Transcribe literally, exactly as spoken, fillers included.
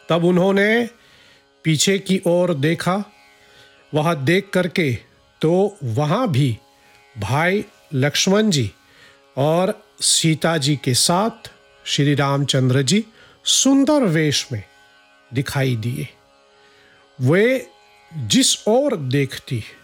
तब उन्होंने पीछे की ओर देखा। वह देख करके तो वहाँ भी भाई लक्ष्मण जी और सीता जी के साथ श्री रामचंद्र जी सुंदर वेश में दिखाई दिए। वे जिस ओर देखती